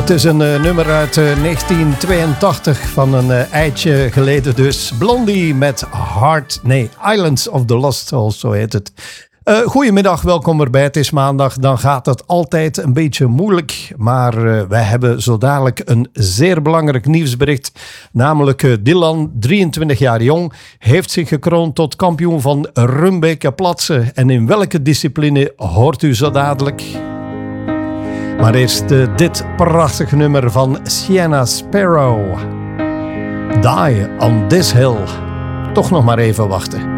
Het is een nummer uit 1982 van een eitje geleden dus. Blondie met Islands of the Lost Souls, zo heet het. Goedemiddag, welkom erbij. Het is maandag, dan gaat het altijd een beetje moeilijk. Maar wij hebben zo dadelijk een zeer belangrijk nieuwsbericht. Namelijk Dylan, 23 jaar jong, heeft zich gekroond tot kampioen van Rumbeke Platsen. En in welke discipline hoort u zo dadelijk? Maar eerst dit prachtige nummer van Sienna Sparrow. Die on this hill. Toch nog maar even wachten.